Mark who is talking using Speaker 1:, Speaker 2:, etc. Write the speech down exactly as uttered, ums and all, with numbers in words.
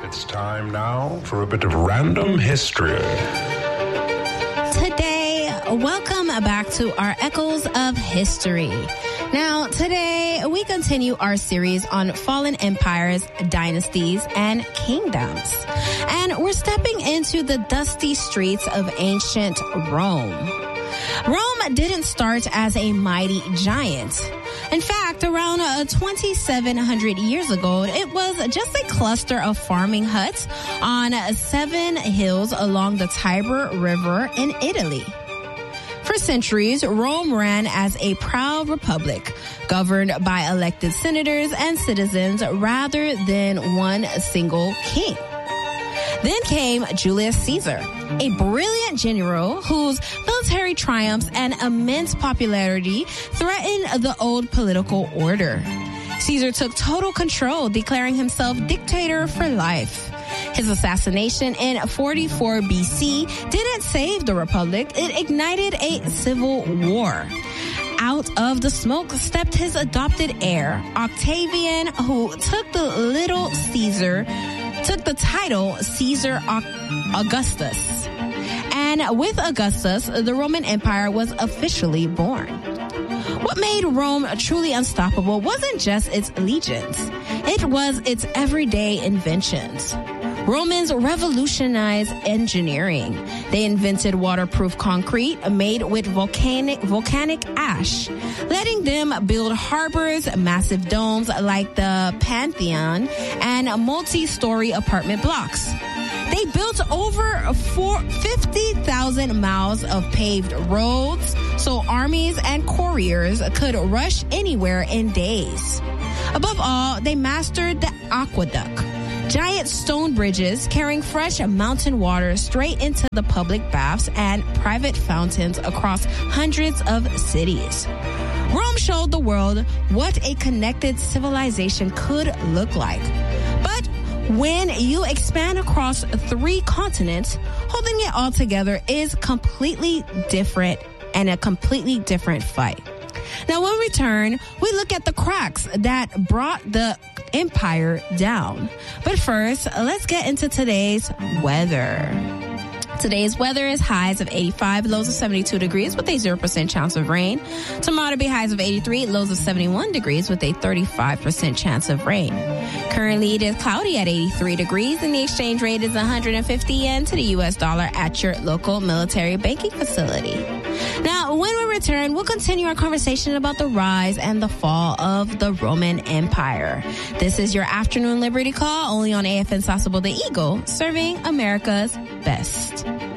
Speaker 1: It's time now for a bit of random history.
Speaker 2: Today, welcome back to our Echoes of History. Now, today, we continue our series on fallen empires, dynasties, and kingdoms. And we're stepping into the dusty streets of ancient Rome. Rome didn't start as a mighty giant. In fact, around uh, twenty-seven hundred years ago, it was just a cluster of farming huts on uh, seven hills along the Tiber River in Italy. For centuries, Rome ran as a proud republic, governed by elected senators and citizens rather than one single king. Then came Julius Caesar, a brilliant general whose military triumphs and immense popularity threatened the old political order. Caesar took total control, declaring himself dictator for life. His assassination in forty-four B C didn't save the republic, it ignited a civil war. Out of the smoke stepped his adopted heir, Octavian, who took the little Caesar took the title Caesar Augustus. And with Augustus, the Roman Empire was officially born. What made Rome truly unstoppable wasn't just its legions. It was its everyday inventions. Romans revolutionized engineering. They invented waterproof concrete made with volcanic volcanic ash, letting them build harbors, massive domes like the Pantheon, and multi-story apartment blocks. They built over fifty thousand miles of paved roads so armies and couriers could rush anywhere in days. Above all, they mastered the aqueduct. Giant stone bridges carrying fresh mountain water straight into the public baths and private fountains across hundreds of cities. Rome showed the world what a connected civilization could look like. But when you expand across three continents, holding it all together is completely different and a completely different fight. Now, when we return, we look at the cracks that brought the empire down. But first, let's get into today's weather. Today's weather is highs of eighty-five, lows of seventy-two degrees with a zero percent chance of rain. Tomorrow will be highs of eighty-three, lows of seventy-one degrees with a thirty-five percent chance of rain. Currently, it is cloudy at eighty-three degrees and the exchange rate is one hundred fifty yen to the U S dollar at your local military banking facility. Now, when we return, we'll continue our conversation about the rise and the fall of the Roman Empire. This is your Afternoon Liberty Call, only on A F N Sasebo The Eagle, serving America's best.